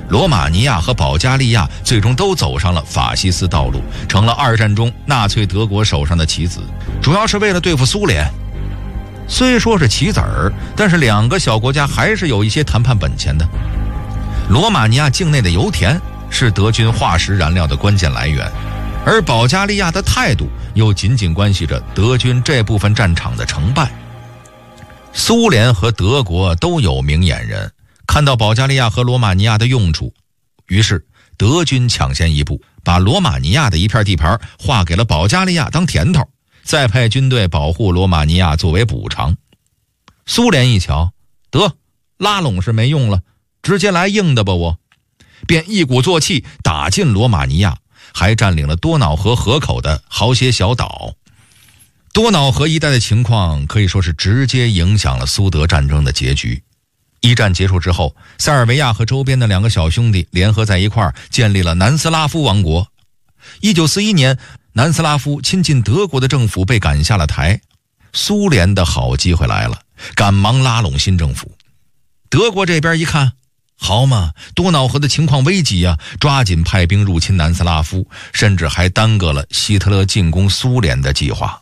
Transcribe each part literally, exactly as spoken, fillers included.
罗马尼亚和保加利亚最终都走上了法西斯道路，成了二战中纳粹德国手上的棋子，主要是为了对付苏联。虽说是棋子儿，但是两个小国家还是有一些谈判本钱的。罗马尼亚境内的油田是德军化石燃料的关键来源，而保加利亚的态度又紧紧关系着德军这部分战场的成败。苏联和德国都有明眼人，看到保加利亚和罗马尼亚的用处，于是德军抢先一步，把罗马尼亚的一片地盘划给了保加利亚当甜头，再派军队保护罗马尼亚作为补偿。苏联一瞧，得拉拢是没用了，直接来硬的吧我，便一鼓作气打进罗马尼亚，还占领了多瑙河河口的好些小岛。多瑙河一带的情况可以说是直接影响了苏德战争的结局。一战结束之后，塞尔维亚和周边的两个小兄弟联合在一块儿建立了南斯拉夫王国。一九四一年，南斯拉夫亲近德国的政府被赶下了台，苏联的好机会来了，赶忙拉拢新政府。德国这边一看，好嘛，多瑙河的情况危急啊，抓紧派兵入侵南斯拉夫，甚至还耽搁了希特勒进攻苏联的计划。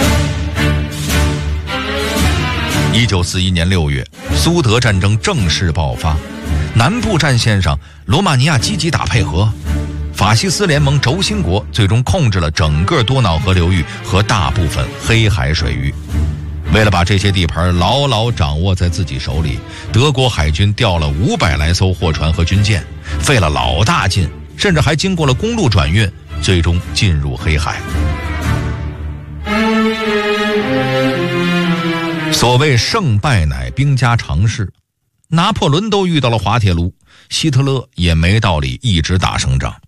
一九四一年六月，苏德战争正式爆发。南部战线上，罗马尼亚积极打配合，法西斯联盟轴心国最终控制了整个多瑙河流域和大部分黑海水域。为了把这些地盘牢牢掌握在自己手里，德国海军调了五百来艘货船和军舰，费了老大劲，甚至还经过了公路转运，最终进入黑海。所谓胜败乃兵家常事，拿破仑都遇到了滑铁卢，希特勒也没道理一直打胜仗。